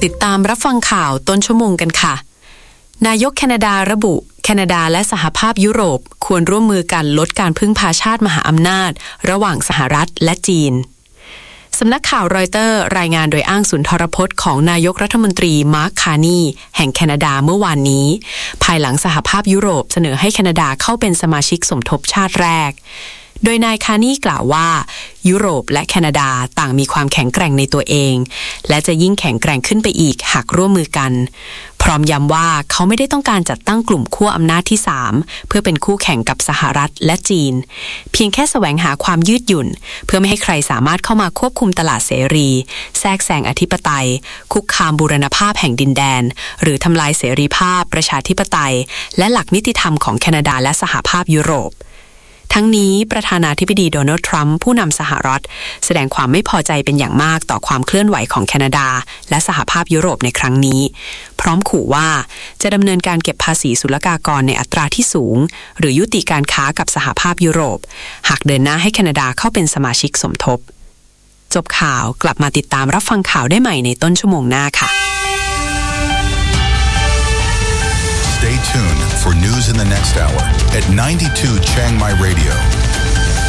ติดตามรับฟังข่าวต้นชั่วโมงกันค่ะนายกแคนาดาระบุแคนาดาและสหภาพยุโรปควรร่วมมือกันลดการพึ่งพาชาติมหาอำนาจระหว่างสหรัฐและจีนสำนักข่าวรอยเตอร์รายงานโดยอ้างสุนทรพจน์ของนายกรัฐมนตรีมาร์ค คาร์นีแห่งแคนาดาเมื่อวานนี้ภายหลังสหภาพยุโรปเสนอให้แคนาดาเข้าเป็นสมาชิกสมทบชาติแรกโดยนายคาร์นีกล่าวว่ายุโรปและแคนาดาต่างมีความแข็งแกร่งในตัวเองและจะยิ่งแข็งแกร่งขึ้นไปอีกหากร่วมมือกันพร้อมย้ำว่าเขาไม่ได้ต้องการจัดตั้งกลุ่มขั้วอำนาจที่3เพื่อเป็นคู่แข่งกับสหรัฐและจีนเพียงแค่แสวงหาความยืดหยุ่นเพื่อไม่ให้ใครสามารถเข้ามาควบคุมตลาดเสรีแทรกแซงอธิปไตยคุกคามบูรณภาพแห่งดินแดนหรือทำลายเสรีภาพประชาธิปไตยและหลักนิติธรรมของแคนาดาและสหภาพยุโรปทั้งนี้ประธานาธิบดีโดนัลด์ทรัมป์ผู้นำสหรัฐแสดงความไม่พอใจเป็นอย่างมากต่อความเคลื่อนไหวของแคนาดาและสหภาพยุโรปในครั้งนี้พร้อมขู่ว่าจะดำเนินการเก็บภาษีศุลกากรในอัตราที่สูงหรือยุติการค้ากับสหภาพยุโรปหากเดินหน้าให้แคนาดาเข้าเป็นสมาชิกสมทบจบข่าวกลับมาติดตามรับฟังข่าวได้ใหม่ในต้นชั่วโมงหน้าค่ะ Stay tuned for news in the next hour at 92 Chiang Mai Radio.